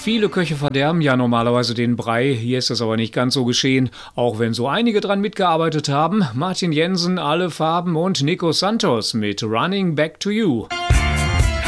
Viele Köche verderben ja normalerweise den Brei, hier ist das aber nicht ganz so geschehen, auch wenn so einige dran mitgearbeitet haben. Martin Jensen, Alle Farben und Nico Santos mit Running Back to You.